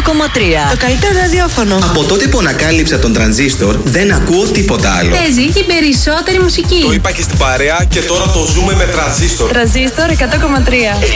Το καλύτερο ραδιόφωνο. Από τότε που ανακάλυψα τον τρανζίστορ, δεν ακούω τίποτα άλλο. Παίζει η περισσότερη μουσική. Το είπα και στην παρέα και τώρα το ζούμε με τρανζίστορ. Τρανζίστορ 100,3.